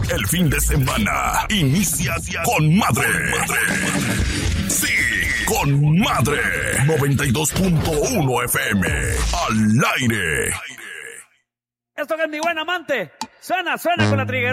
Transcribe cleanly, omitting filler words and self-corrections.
El fin de semana inicia con madre. Sí, con madre. 92.1 FM. Al aire. Esto que es mi buen amante. Suena con la triguera.